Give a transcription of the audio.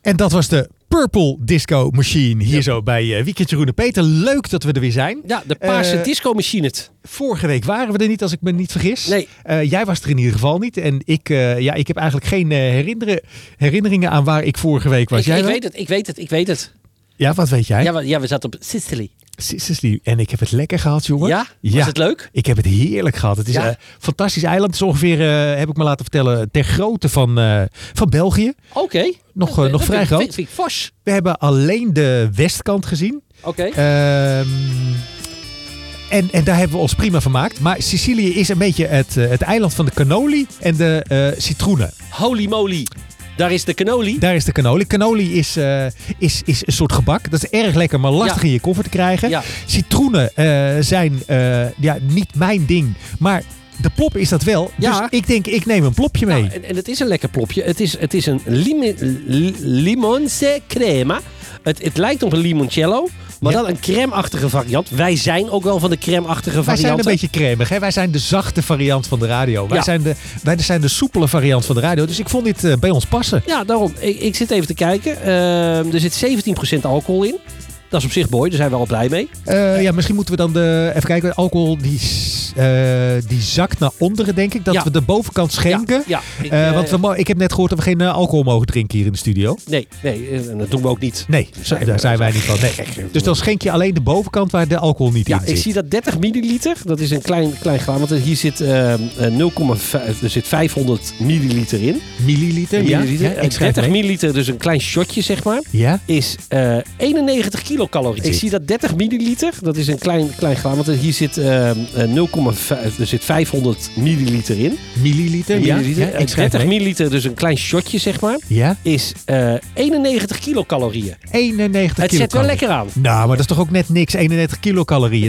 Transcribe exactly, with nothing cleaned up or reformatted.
En dat was de Purple Disco Machine hier ja. zo bij uh, Weekendje Jeroen en Peter. Leuk dat we er weer zijn. Ja, de paarse uh, disco machine. Vorige week waren we er niet, als ik me niet vergis. Nee. Uh, jij was er in ieder geval niet. En ik, uh, ja, ik heb eigenlijk geen uh, herinneren, herinneringen aan waar ik vorige week was. Ik, jij ik wel? weet het, ik weet het, ik weet het. Ja, wat weet jij? Ja, we, ja, we zaten op Sicily. Sicily. En ik heb het lekker gehad, jongen. Ja? Was ja. het leuk? Ik heb het heerlijk gehad. Het is ja. een fantastisch eiland. Het is ongeveer, uh, heb ik me laten vertellen, ter grootte van, uh, van België. Oké. Okay. Nog, uh, nog vrij groot. Vind, vind ik fors. We hebben alleen de westkant gezien. Oké. Okay. Um, En, en daar hebben we ons prima vermaakt. Maar Sicilië is een beetje het, uh, het eiland van de cannoli en de uh, citroenen. Holy moly. Daar is de cannoli. Daar is de cannoli. Cannoli is, uh, is, is een soort gebak. Dat is erg lekker, maar lastig ja. in je koffer te krijgen. Ja. Citroenen uh, zijn uh, ja, niet mijn ding. Maar de plop is dat wel. Ja. Dus ik denk, ik neem een plopje mee. Nou, en, en het is een lekker plopje. Het is, het is een lime, limonce crema. Het, het lijkt op een limoncello. Maar ja. dan een crème-achtige variant. Wij zijn ook wel van de crème-achtige varianten. Wij zijn een beetje cremig. Hè? Wij zijn de zachte variant van de radio. Wij, ja. zijn de, wij zijn de soepele variant van de radio. Dus ik vond dit uh, bij ons passen. Ja, daarom. Ik, ik zit even te kijken. Uh, er zit zeventien procent alcohol in. Dat is op zich mooi. Daar zijn we al blij mee. Uh, ja, misschien moeten we dan de... Even kijken. De alcohol die, uh, die zakt naar onderen, denk ik. Dat ja. we de bovenkant schenken. Ja, ja. Ik, uh, uh, want we, ik heb net gehoord dat we geen uh, alcohol mogen drinken hier in de studio. Nee, nee. En dat doen we ook niet. Nee, zo, daar zijn wij niet van. Nee. Dus dan schenk je alleen de bovenkant waar de alcohol niet ja, in zit. Ik zie dat dertig milliliter. Dat is een klein, klein glaas. Want hier zit, uh, nul komma vijf, er zit vijfhonderd milliliter in. Milliliter? milliliter. Ja. En dertig milliliter, dus een klein shotje zeg maar. Ja. Is uh, eenennegentig kilocalorieën. Ik zie dat dertig milliliter. Dat is een klein, klein glaas. Want hier zit, uh, nul komma vijf, er zit vijfhonderd milliliter in. Milliliter? milliliter. Ja. Ja, dertig milliliter, dus een klein shotje zeg maar. Ja. Is uh, eenennegentig kilocalorieën. eenennegentig Het zet wel lekker aan. Nou, maar dat is toch ook net niks. eenennegentig kilocalorieën.